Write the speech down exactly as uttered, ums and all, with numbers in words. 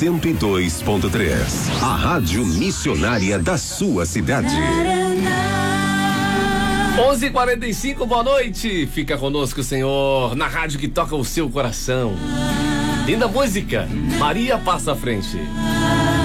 cento e dois ponto três. A rádio missionária da sua cidade. onze e quarenta e cinco, boa noite. Fica conosco, Senhor, na rádio que toca o seu coração. Linda música, Maria Passa à Frente.